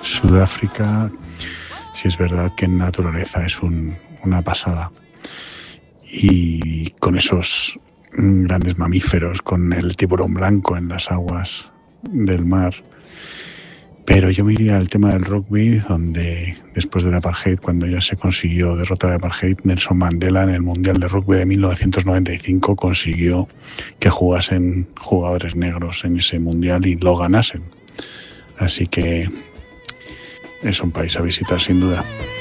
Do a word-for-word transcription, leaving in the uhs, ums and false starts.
Sudáfrica, sí es verdad que en naturaleza es un, una pasada. Y con esos grandes mamíferos, con el tiburón blanco en las aguas del mar. Pero yo me iría al tema del rugby, donde después del apartheid, cuando ya se consiguió derrotar al apartheid, Nelson Mandela en el Mundial de Rugby de mil novecientos noventa y cinco consiguió que jugasen jugadores negros en ese Mundial y lo ganasen. Así que es un país a visitar sin duda.